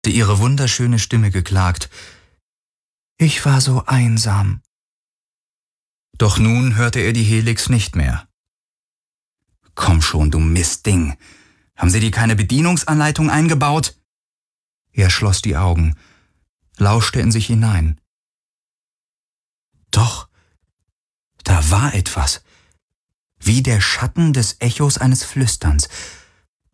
ihre wunderschöne Stimme geklagt. Ich war so einsam. Doch nun hörte er die Helix nicht mehr. Komm schon, du Mistding. Haben Sie dir keine Bedienungsanleitung eingebaut? Er schloss die Augen, lauschte in sich hinein. Doch, da war etwas, wie der Schatten des Echos eines Flüsterns,